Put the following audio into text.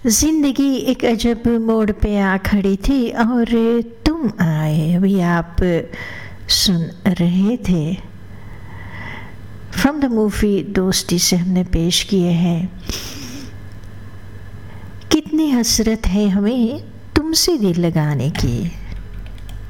जिंदगी एक अजब मोड़ पे आ खड़ी थी और तुम आए, अभी आप सुन रहे थे। फ्रॉम द मूवी दोस्ती से हमने पेश किए हैं। कितनी हसरत है हमें तुमसे दिल लगाने की।